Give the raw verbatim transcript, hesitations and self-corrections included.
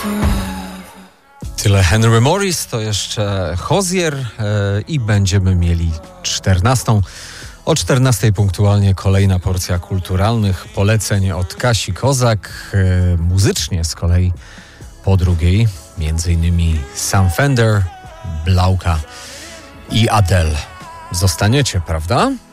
Tyle Henry Morris, to jeszcze Hozier yy, i będziemy mieli czternastą. O czternastej punktualnie kolejna porcja kulturalnych poleceń od Kasi Kozak. Yy, muzycznie z kolei po drugiej między innymi Sam Fender, Blauka i Adele. Zostaniecie, prawda?